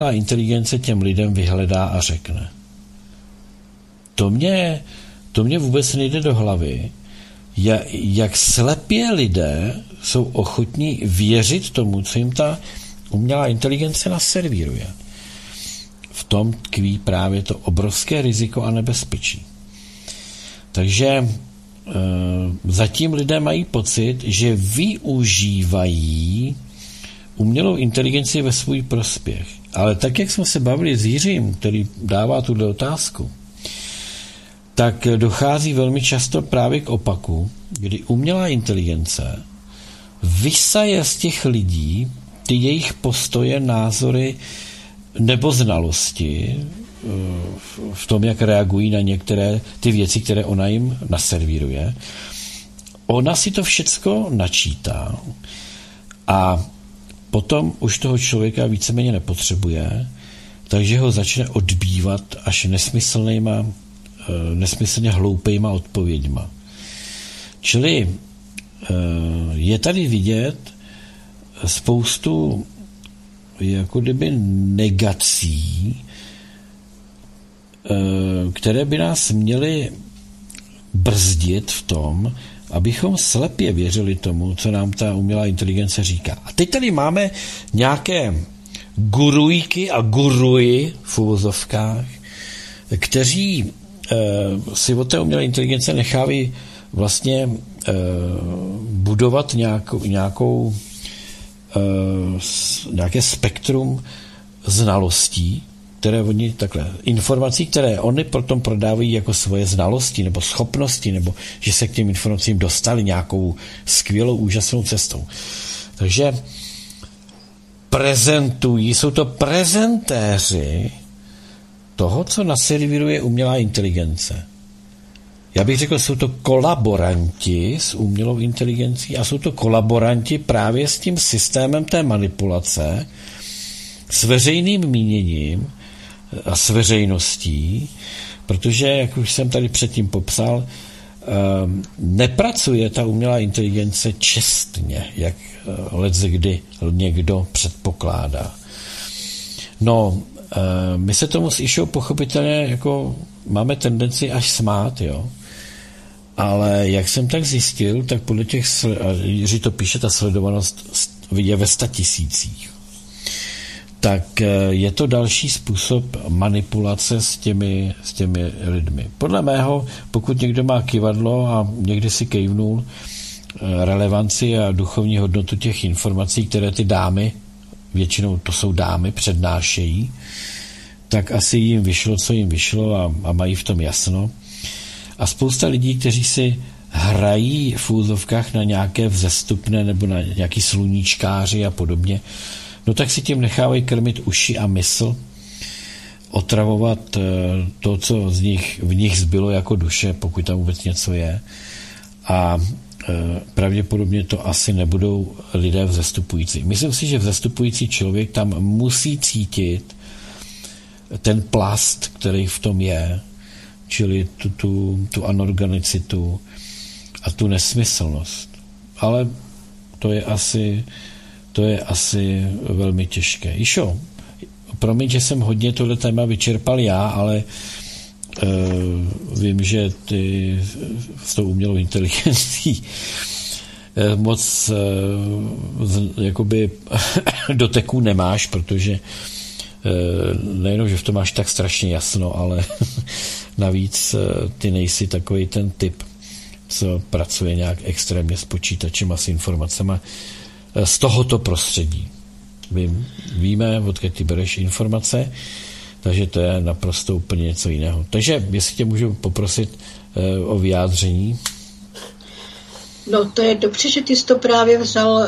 A inteligence těm lidem vyhledá a řekne. To mě vůbec nejde do hlavy, jak slepě lidé jsou ochotní věřit tomu, co jim ta umělá inteligence naservíruje. V tom tkví právě to obrovské riziko a nebezpečí. Takže zatím lidé mají pocit, že využívají umělou inteligenci ve svůj prospěch. Ale tak, jak jsme se bavili s Jiřím, který dává tuhle otázku, tak dochází velmi často právě k opaku, kdy umělá inteligence vysaje z těch lidí ty jejich postoje, názory nebo znalosti v tom, jak reagují na některé ty věci, které ona jim naservíruje. Ona si to všecko načítá a potom už toho člověka víceméně nepotřebuje, takže ho začne odbývat až nesmyslně hloupejma odpověďma. Čili je tady vidět spoustu jako kdyby negací, které by nás měly brzdit v tom, abychom slepě věřili tomu, co nám ta umělá inteligence říká. A teď tady máme nějaké gurujky a guruji v uvozovkách, kteří si od té umělé inteligence nechávají vlastně budovat nějaké spektrum znalostí, které oni takhle, informací, které oni potom prodávají jako svoje znalosti nebo schopnosti, nebo že se k těm informacím dostali nějakou skvělou, úžasnou cestou. Takže jsou to prezentéři toho, co naservíruje umělá inteligence. Já bych řekl, jsou to kolaboranti s umělou inteligencí a jsou to kolaboranti právě s tím systémem té manipulace, s veřejným míněním a s veřejností, protože, jak už jsem tady předtím popsal, nepracuje ta umělá inteligence čestně, jak leckdy někdo předpokládá. No, my se tomu s Išou pochopitelně jako máme tendenci až smát, jo. Ale jak jsem tak zjistil, tak podle těch, Jiří to píše, ta sledovanost je ve 100 000. Tak je to další způsob manipulace s těmi lidmi. Podle mého, pokud někdo má kyvadlo a někdy si kejvnul relevanci a duchovní hodnotu těch informací, které ty dámy, většinou to jsou dámy, přednášejí, tak asi jim vyšlo, co jim vyšlo a mají v tom jasno. A spousta lidí, kteří si hrají v úzovkách na nějaké vzestupné nebo na nějaký sluníčkáři a podobně, no tak si tím nechávají krmit uši a mysl, otravovat to, co v nich zbylo jako duše, pokud tam vůbec něco je. A pravděpodobně to asi nebudou lidé vzestupující. Myslím si, že vzestupující člověk tam musí cítit ten plast, který v tom je, čili tu anorganicitu a tu nesmyslnost. Ale to je asi velmi těžké. Išo, promiň, že jsem hodně tohle téma vyčerpal já, ale vím, že ty s tou umělou inteligencí moc jakoby doteků nemáš, protože nejenom, že v tom máš tak strašně jasno, ale navíc ty nejsi takový ten typ, co pracuje nějak extrémně s počítačem a s informacemi z tohoto prostředí. Víme, odkud ty bereš informace, takže to je naprosto úplně něco jiného. Takže jestli tě můžu poprosit o vyjádření. No to je dobře, že ty jsi to právě vzal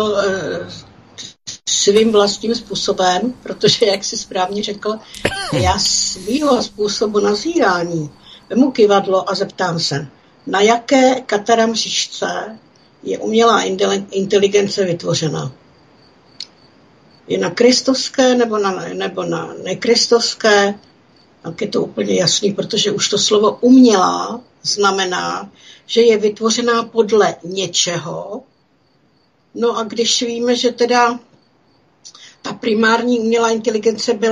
svým vlastním způsobem, protože, jak jsi správně řekl, já svýho způsobu nazírání vemu kyvadlo a zeptám se, na jaké kataramřičce je umělá inteligence vytvořena. Je na kristovské nebo na nekristovské, tak je to úplně jasný, protože už to slovo umělá znamená, že je vytvořená podle něčeho. No a když víme, že teda ta primární umělá inteligence byla